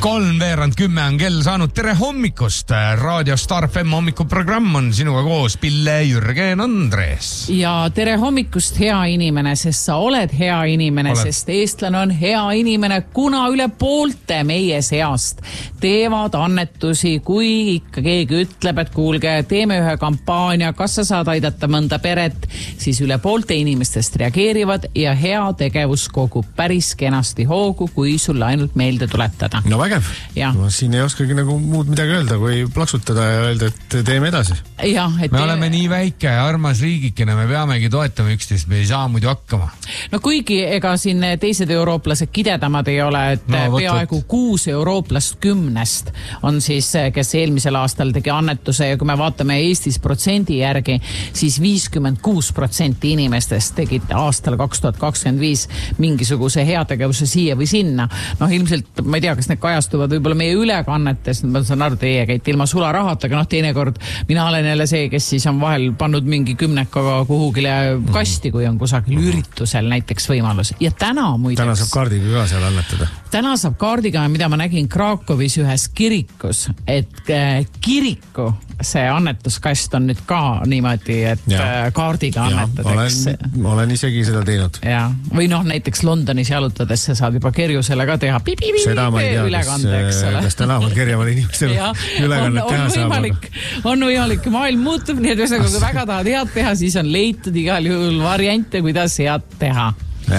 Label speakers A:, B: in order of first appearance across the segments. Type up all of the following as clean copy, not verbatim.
A: 3:10 on kell saanud. Tere hommikust! Raadio Star FM hommikuprogramm on sinuga koos Pille, Jürgen, Andres.
B: Ja tere hommikust, hea inimene, sest sa oled hea inimene, sest eestlane on hea inimene, kuna üle poolte meie seast teevad annetusi, kui ikka keegi ütleb, et kuulge, teeme ühe kampaania, kas sa saad aidata mõnda peret, siis üle poolte inimestest reageerivad ja hea tegevus kogub päris kenasti hoogu, kui sulle ainult meelde tuletada.
C: No vägev. No, siin ei oskagi nagu muud midagi öelda, kui plaksutada ja öelda, et teeme edasi.
B: Ja,
A: me oleme nii väike ja armas riigikene, me peamegi toetama üksteist, me ei saa muidu hakkama.
B: No kuigi ega siin teised eurooplased kidedamad ei ole, et peaaegu 6 eurooplast 10 on siis, kes eelmisel aastal tegi annetuse ja kui me vaatame Eestis protsendi järgi, siis 56% inimestest tegid aastal 2025 mingisuguse heategevuse siia või sinna. Ilmselt, ma ei tea, kas need kajastuvad võib-olla meie ülekannetes, ma saan aru, teie käite ilma sularahata, aga teinekord mina olen jälle see, kes siis on vahel pannud mingi 10 kuhugile kasti, kui on kusagil üritusel näiteks võimalus. Ja täna muideks...
C: Täna saab kaardiga ka seal annetada. Täna
B: saab kaardiga, mida ma nägin Krakowis ühes kirikus, et kiriku see annetuskast on nüüd ka niimoodi, et kaardiga annetadeks.
C: Olen isegi seda teinud.
B: Ja. Või näiteks Londonis jalutades sa saad juba kerjusele ka teha
C: seda ma ei tea, kas tänaval kerjaval inimesel ülekannet teha saab.
B: On võimalik, maailm muutub, nii et kui väga tahad head teha, siis on leitud igal juhul variante, kuidas head teha.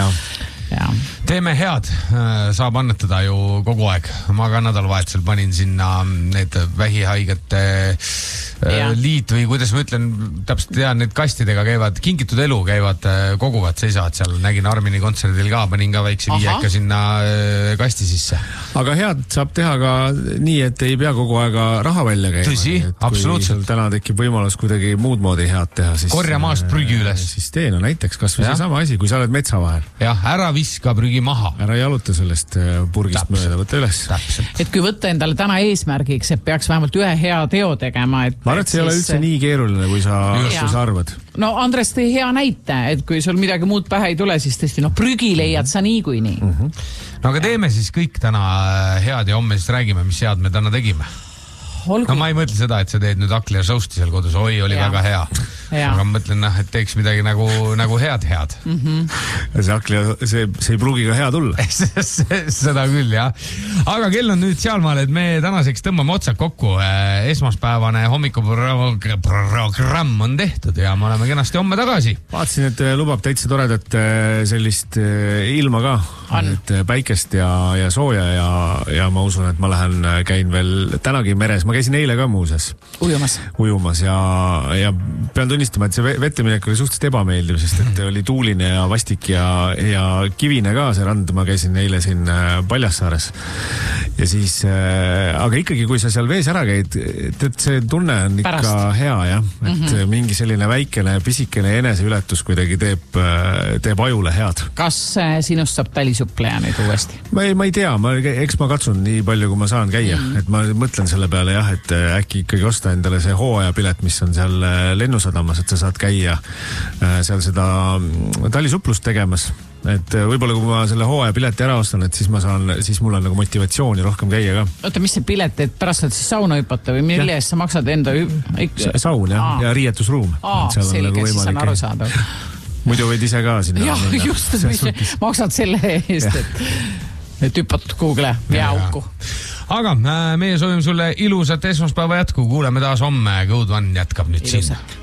A: Teeme head, saab annetada ju kogu aeg. Ma ka nädalavahetusel panin sinna need vähihaigete liit või kuidas ma ütlen, täpselt tean, need kastidega käivad, Kingitud elu käivad, koguvad, seisavad seal. Nägin Armini kontserdil ka, panin ka väikse viieka sinna kasti sisse.
C: Aga head saab teha ka nii, et ei pea kogu aega raha välja käima.
A: Tõsi, absoluutselt.
C: Kui täna tekib võimalus kuidagi muud moodi head teha, siis...
A: Korja maast prügi üles.
C: Siis tee, näiteks, kas või see sama asi, kui sa oled metsa vahel.
A: Jah, ära viska prügi maha.
C: Ära jaluta sellest purgist mööda, võtta üles.
B: Et kui võtta endale täna eesmärgiks, et peaks vähemalt ühe hea teo tegema, et
C: ma arvan, et see ei ole üldse nii keeruline, kui sa arvad.
B: No Andres tõi hea näite, et kui sul midagi muud pähe ei tule, siis tõesti, prügi leiad sa nii kui nii.
A: No aga teeme siis kõik täna head ja homme siis räägime, mis head me täna tegime. No ma ei mõtle seda, et sa teed nüüd akli ja sousti seal kodus, oi, oli väga hea. Aga ma mõtlen, et teeks midagi nagu head.
C: See akli, see ei pruugi ka hea tulla.
A: Seda küll, jah. Aga kell on nüüd sealmaal, et me tänaseks tõmbame otsad kokku. Esmaspäevane hommikuprogramm on tehtud ja me oleme kenasti homme tagasi.
C: Vaatasin, et lubab täitsa toredat sellist ilma ka. Päikest ja sooja ja ma usun, et ma käin veel tänagi meres. Ma käisin eile ka muuses. Ujumas ja pean tunnistama, et see vetteminek oli suhteliselt ebameeldiv, sest et oli tuuline ja vastik ja kivine ka see rand. Ma käisin eile siin Paljassaares. Ja siis, aga ikkagi, kui sa seal vees ära käid, et see tunne on ikka hea, jah. Et mingi selline väikene, pisikene eneseületus kuidagi teeb ajule head.
B: Kas sinust saab talisuppleja nüüd uuesti?
C: Ma ei tea, eks ma katsun nii palju, kui ma saan käia. Et ma mõtlen selle peale, jah, et äkki ikkagi osta endale see hooajapilet, mis on seal lennusadamas, et sa saad käia seal seda talisuplust tegemas. Et võibolla kui ma selle hooajapileti ära ostan, et siis mul on nagu motivatsiooni rohkem käia ka.
B: Oota, mis see pilet, et pärast saad siis sauna hüpata või mille eest sa maksad enda
C: saun ja riietusruum.
B: Selge, siis on aru saada.
C: Muidu võid ise ka sinna.
B: Jah, just, maksad selle eest, et hüpad kuhugile jääauku.
A: Aga meie soovime sulle ilusat esmaspäeva jätku, kuuleme taas homme, Good One jätkab nüüd siin.